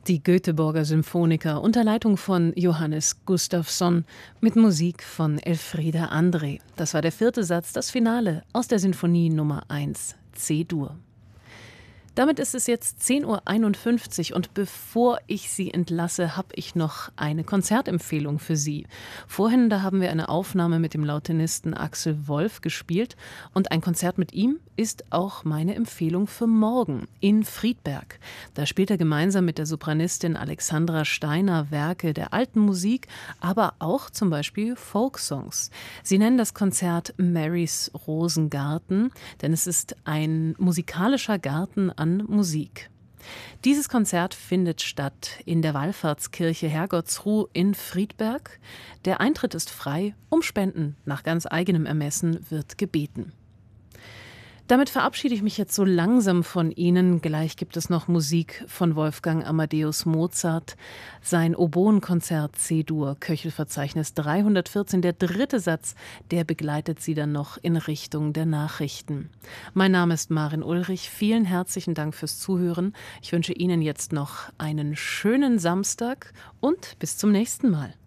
Die Göteborger Symphoniker unter Leitung von Johannes Gustafsson mit Musik von Elfriede André. Das war der vierte Satz, das Finale aus der Sinfonie Nummer 1, C-Dur. Damit ist es jetzt 10:51 Uhr und bevor ich Sie entlasse, habe ich noch eine Konzertempfehlung für Sie. Vorhin, da haben wir eine Aufnahme mit dem Lautenisten Axel Wolf gespielt und ein Konzert mit ihm ist auch meine Empfehlung für morgen in Friedberg. Da spielt er gemeinsam mit der Sopranistin Alexandra Steiner Werke der alten Musik, aber auch zum Beispiel Folksongs. Sie nennen das Konzert Marys Rosengarten, denn es ist ein musikalischer Garten an Musik. Dieses Konzert findet statt in der Wallfahrtskirche Herrgottsruh in Friedberg. Der Eintritt ist frei, um Spenden nach ganz eigenem Ermessen wird gebeten. Damit verabschiede ich mich jetzt so langsam von Ihnen. Gleich gibt es noch Musik von Wolfgang Amadeus Mozart. Sein Oboenkonzert C-Dur, Köchelverzeichnis 314, der dritte Satz, der begleitet Sie dann noch in Richtung der Nachrichten. Mein Name ist Maren Ulrich. Vielen herzlichen Dank fürs Zuhören. Ich wünsche Ihnen jetzt noch einen schönen Samstag und bis zum nächsten Mal.